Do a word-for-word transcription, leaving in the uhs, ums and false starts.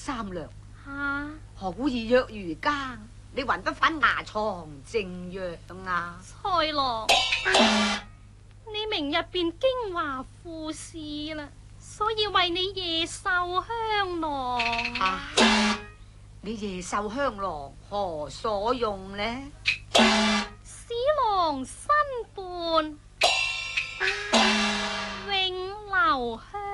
三兩， 吓， 何故以藥如家？你還不返牙床正藥啊？ 蔡郎，你明日便京華赴仕啦，所以為你夜繡香囊。 啊！你夜繡香囊何所用呢？ 使郎新伴永留香。